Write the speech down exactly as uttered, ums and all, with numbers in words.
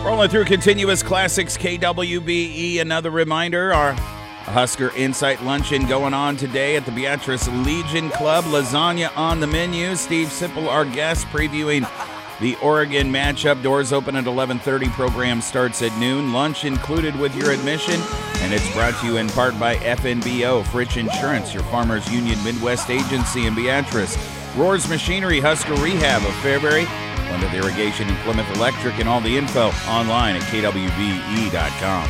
Rolling through continuous classics, K W B E. Another reminder, our Husker Insight Luncheon going on today at the Beatrice Legion Club. Lasagna on the menu. Steve Sipple, our guest, previewing the Oregon matchup. Doors open at eleven thirty. Program starts at noon. Lunch included with your admission. And it's brought to you in part by F N B O, Fritch Insurance, your Farmers Union Midwest agency in Beatrice. Roars Machinery, Husker Rehab of Fairbury. Plymouth Irrigation and Plymouth Electric, and all the info online at K W B E dot com.